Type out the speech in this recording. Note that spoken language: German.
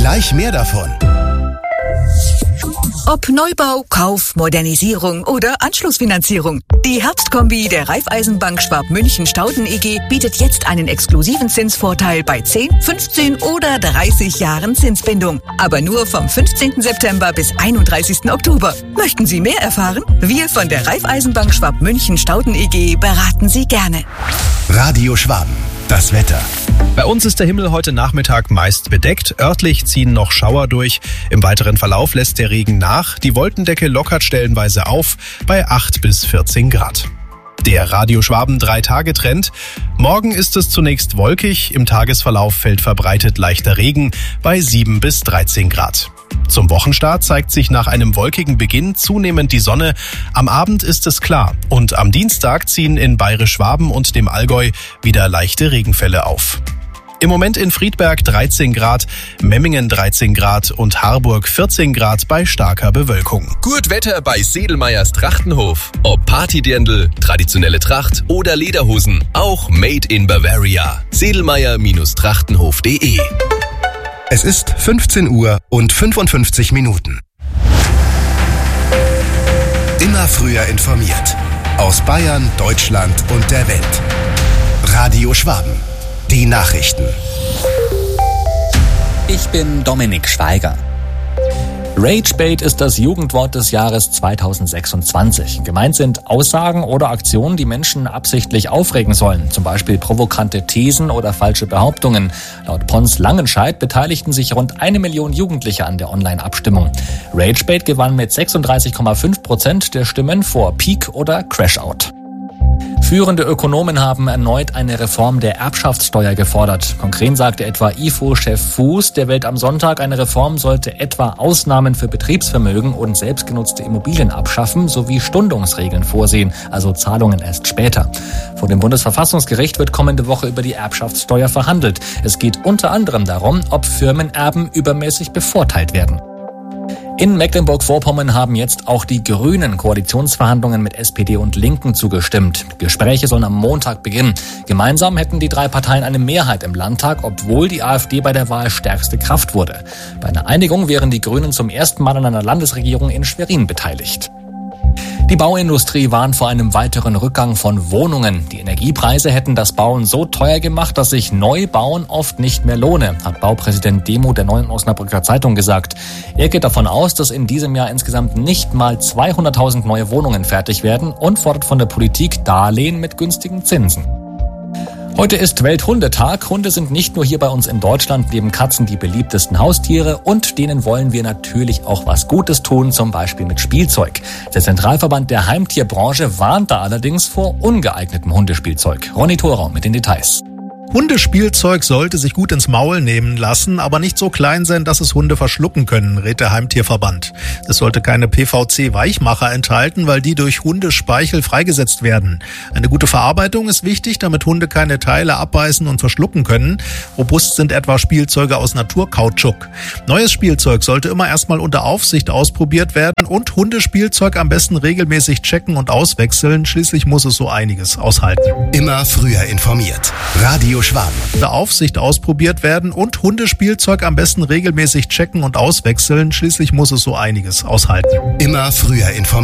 Gleich mehr davon. Ob Neubau, Kauf, Modernisierung oder Anschlussfinanzierung. Die Herbstkombi der Raiffeisenbank Schwab-München-Stauden EG bietet jetzt einen exklusiven Zinsvorteil bei 10, 15 oder 30 Jahren Zinsbindung. Aber nur vom 15. September bis 31. Oktober. Möchten Sie mehr erfahren? Wir von der Raiffeisenbank Schwab-München-Stauden EG beraten Sie gerne. Radio Schwaben. Das Wetter. Bei uns ist der Himmel heute Nachmittag meist bedeckt. Örtlich ziehen noch Schauer durch. Im weiteren Verlauf lässt der Regen nach. Die Wolkendecke lockert stellenweise auf bei 8 bis 14 Grad. Der Radio Schwaben 3-Tage-Trend. Morgen ist es zunächst wolkig. Im Tagesverlauf fällt verbreitet leichter Regen bei 7 bis 13 Grad. Zum Wochenstart zeigt sich nach einem wolkigen Beginn zunehmend die Sonne. Am Abend ist es klar und am Dienstag ziehen in Bayerisch-Schwaben und dem Allgäu wieder leichte Regenfälle auf. Im Moment in Friedberg 13 Grad, Memmingen 13 Grad und Harburg 14 Grad bei starker Bewölkung. Gut Wetter bei Sedelmeyers Trachtenhof. Ob Partydirndl, traditionelle Tracht oder Lederhosen, auch made in Bavaria. Sedelmeyer-Trachtenhof.de. Es ist 15 Uhr und 55 Minuten. Immer früher informiert. Aus Bayern, Deutschland und der Welt. Radio Schwaben. Die Nachrichten. Ich bin Dominik Schweiger. Ragebait ist das Jugendwort des Jahres 2026. Gemeint sind Aussagen oder Aktionen, die Menschen absichtlich aufregen sollen. Zum Beispiel provokante Thesen oder falsche Behauptungen. Laut Pons Langenscheidt beteiligten sich rund 1 Million Jugendliche an der Online-Abstimmung. Ragebait gewann mit 36,5% der Stimmen vor Peak oder Crashout. Führende Ökonomen haben erneut eine Reform der Erbschaftssteuer gefordert. Konkret sagte etwa IFO-Chef Fuß der Welt am Sonntag, eine Reform sollte etwa Ausnahmen für Betriebsvermögen und selbstgenutzte Immobilien abschaffen sowie Stundungsregeln vorsehen, also Zahlungen erst später. Vor dem Bundesverfassungsgericht wird kommende Woche über die Erbschaftssteuer verhandelt. Es geht unter anderem darum, ob Firmenerben übermäßig bevorteilt werden. In Mecklenburg-Vorpommern haben jetzt auch die Grünen Koalitionsverhandlungen mit SPD und Linken zugestimmt. Die Gespräche sollen am Montag beginnen. Gemeinsam hätten die 3 Parteien eine Mehrheit im Landtag, obwohl die AfD bei der Wahl stärkste Kraft wurde. Bei einer Einigung wären die Grünen zum ersten Mal an einer Landesregierung in Schwerin beteiligt. Die Bauindustrie warnt vor einem weiteren Rückgang von Wohnungen. Die Energiepreise hätten das Bauen so teuer gemacht, dass sich Neubauen oft nicht mehr lohne, hat Baupräsident Demo der Neuen Osnabrücker Zeitung gesagt. Er geht davon aus, dass in diesem Jahr insgesamt nicht mal 200.000 neue Wohnungen fertig werden und fordert von der Politik Darlehen mit günstigen Zinsen. Heute ist Welthundetag. Hunde sind nicht nur hier bei uns in Deutschland neben Katzen die beliebtesten Haustiere und denen wollen wir natürlich auch was Gutes tun, zum Beispiel mit Spielzeug. Der Zentralverband der Heimtierbranche warnt da allerdings vor ungeeignetem Hundespielzeug. Ronny Thorau mit den Details. Hundespielzeug sollte sich gut ins Maul nehmen lassen, aber nicht so klein sein, dass es Hunde verschlucken können, rät der Heimtierverband. Es sollte keine PVC-Weichmacher enthalten, weil die durch Hundespeichel freigesetzt werden. Eine gute Verarbeitung ist wichtig, damit Hunde keine Teile abbeißen und verschlucken können. Robust sind etwa Spielzeuge aus Naturkautschuk. Neues Spielzeug sollte immer erstmal unter Aufsicht ausprobiert werden und Hundespielzeug am besten regelmäßig checken und auswechseln. Schließlich muss es so einiges aushalten. Immer früher informiert. Radio Schwaben. Unter Aufsicht ausprobiert werden und Hundespielzeug am besten regelmäßig checken und auswechseln. Schließlich muss es so einiges aushalten. Immer früher informiert.